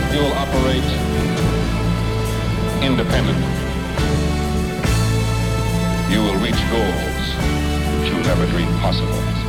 You will operate independently. You will reach goals that you never dreamed possible.